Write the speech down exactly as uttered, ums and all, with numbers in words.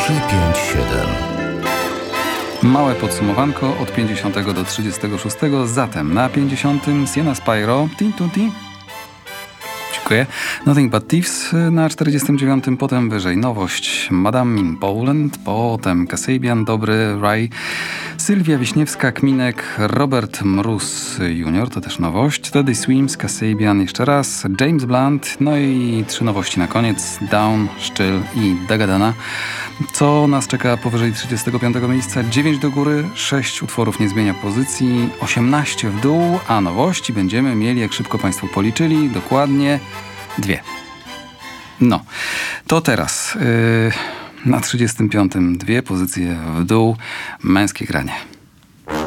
trzy pięć siedem. Małe podsumowanko od pięćdziesiątego do trzydziestego szóstego. Zatem na pięćdziesiątym Sienna Spyro, Tin Tutti. Dziękuję. Nothing But Thieves na czterdziestym dziewiątym. Potem wyżej nowość Madame in Poland. Potem Kasabian, Dobry, Rai, Sylwia Wiśniewska, Kminek, Robert Mróz junior, to też nowość. Teddy Swims, Kasabian jeszcze raz, James Blunt, no i trzy nowości na koniec. Down, Szczyl i Dagadana. Co nas czeka powyżej trzydziestego piątego miejsca? dziewięć do góry, sześć utworów nie zmienia pozycji, osiemnaście w dół, a nowości będziemy mieli, jak szybko Państwo policzyli, dokładnie dwie. No, to teraz yy, na trzydziestym piątym dwie pozycje w dół, męskie granie.